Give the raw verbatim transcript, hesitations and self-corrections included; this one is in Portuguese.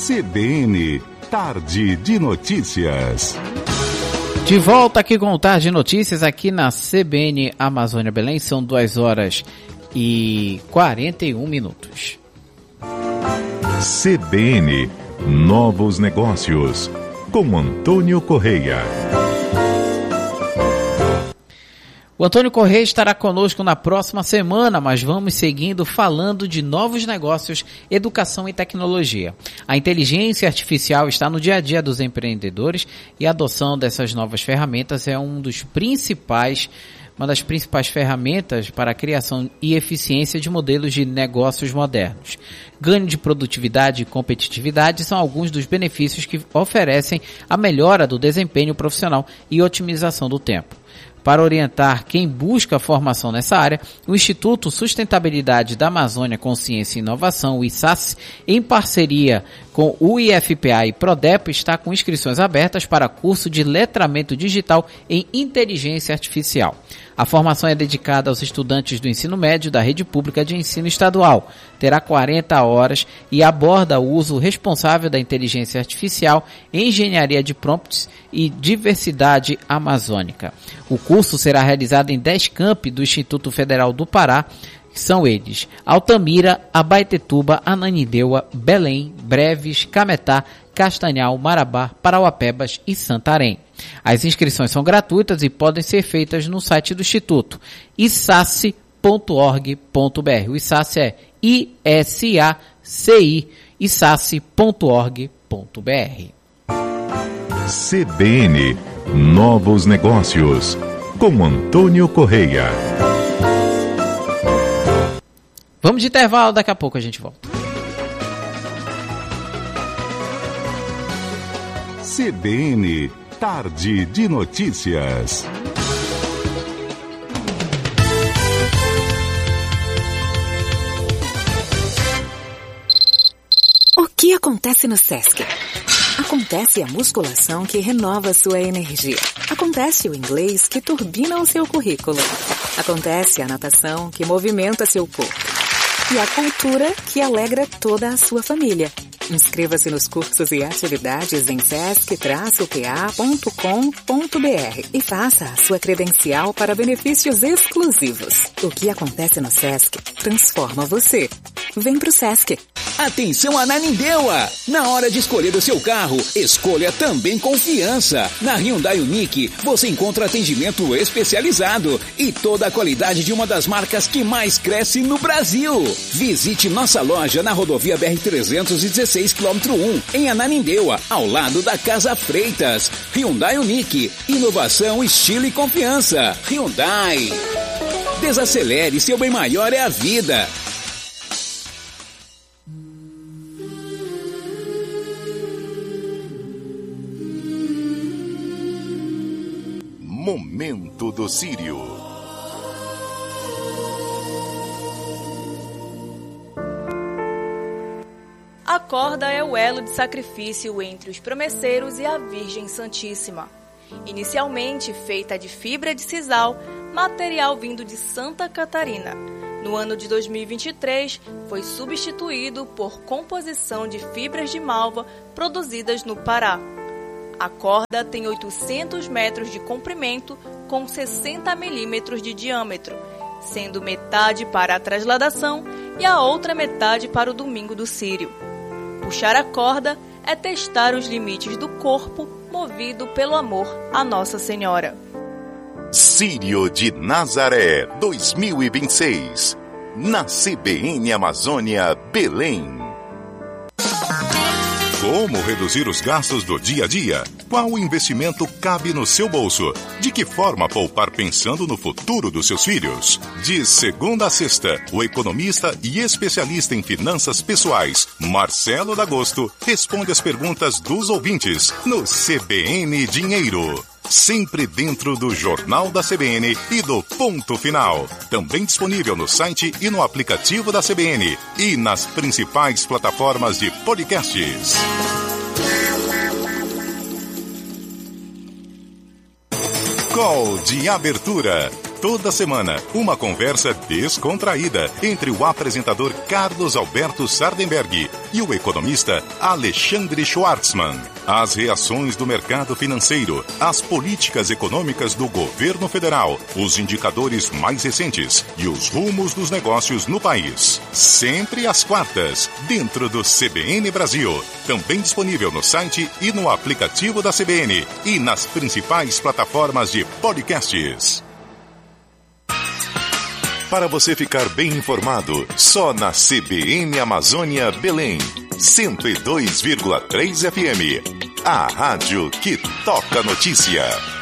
C B N, Tarde de Notícias. De volta aqui com o Tarde de Notícias, aqui na C B N Amazônia Belém, são duas horas e quarenta e um minutos. C B N, Novos Negócios, com Antônio Correia. O Antônio Correia estará conosco na próxima semana, mas vamos seguindo falando de novos negócios, educação e tecnologia. A inteligência artificial está no dia a dia dos empreendedores e a adoção dessas novas ferramentas é um dos principais, uma das principais ferramentas para a criação e eficiência de modelos de negócios modernos. Ganho de produtividade e competitividade são alguns dos benefícios que oferecem a melhora do desempenho profissional e otimização do tempo. Para orientar quem busca formação nessa área, o Instituto Sustentabilidade da Amazônia com Ciência e Inovação, o ISACE, em parceria com o I F P A e Prodepo, está com inscrições abertas para curso de letramento digital em inteligência artificial. A formação é dedicada aos estudantes do ensino médio da rede pública de ensino estadual. Terá quarenta horas e aborda o uso responsável da inteligência artificial, engenharia de prompts e diversidade amazônica. O curso será realizado em dez campi do Instituto Federal do Pará. São eles: Altamira, Abaetetuba, Ananindeua, Belém, Breves, Cametá, Castanhal, Marabá, Parauapebas e Santarém. As inscrições são gratuitas e podem ser feitas no site do Instituto, isace ponto org ponto br. O ISACE é I S A C I, isace ponto org ponto br. C B N, Novos Negócios, com Antônio Correia. Vamos de intervalo, daqui a pouco a gente volta. C B N, Tarde de Notícias. O que acontece no Sesc? Acontece a musculação que renova sua energia. Acontece o inglês que turbina o seu currículo. Acontece a natação que movimenta seu corpo. E a cultura que alegra toda a sua família. Inscreva-se nos cursos e atividades em sesc traço p a ponto com ponto b r e faça a sua credencial para benefícios exclusivos. O que acontece no Sesc transforma você. Vem pro Sesc. Atenção Ananindeua! Na hora de escolher o seu carro, escolha também confiança. Na Hyundai Unique, você encontra atendimento especializado e toda a qualidade de uma das marcas que mais cresce no Brasil. Visite nossa loja na rodovia B R trezentos e dezesseis, quilômetro um, em Ananindeua, ao lado da Casa Freitas. Hyundai Unique, inovação, estilo e confiança. Hyundai. Desacelere, seu bem maior é a vida. Momento do Sírio. A corda é o elo de sacrifício entre os promesseiros e a Virgem Santíssima. Inicialmente feita de fibra de sisal, material vindo de Santa Catarina. No ano de dois mil e vinte e três, foi substituído por composição de fibras de malva produzidas no Pará. A corda tem oitocentos metros de comprimento com sessenta milímetros de diâmetro, sendo metade para a trasladação e a outra metade para o Domingo do Sírio. Puxar a corda é testar os limites do corpo movido pelo amor a Nossa Senhora. Sírio de Nazaré dois mil e vinte e seis, na C B N Amazônia, Belém. Como reduzir os gastos do dia a dia? Qual investimento cabe no seu bolso? De que forma poupar pensando no futuro dos seus filhos? De segunda a sexta, o economista e especialista em finanças pessoais, Marcelo D'Agosto, responde as perguntas dos ouvintes no C B N Dinheiro. Sempre dentro do Jornal da C B N e do Ponto Final. Também disponível no site e no aplicativo da C B N e nas principais plataformas de podcasts. Call de abertura. Toda semana, uma conversa descontraída entre o apresentador Carlos Alberto Sardenberg e o economista Alexandre Schwartzman. As reações do mercado financeiro, as políticas econômicas do governo federal, os indicadores mais recentes e os rumos dos negócios no país. Sempre às quartas, dentro do C B N Brasil. Também disponível no site e no aplicativo da C B N e nas principais plataformas de podcasts. Para você ficar bem informado, só na C B N Amazônia Belém, cento e dois vírgula três F M. A rádio que toca notícia.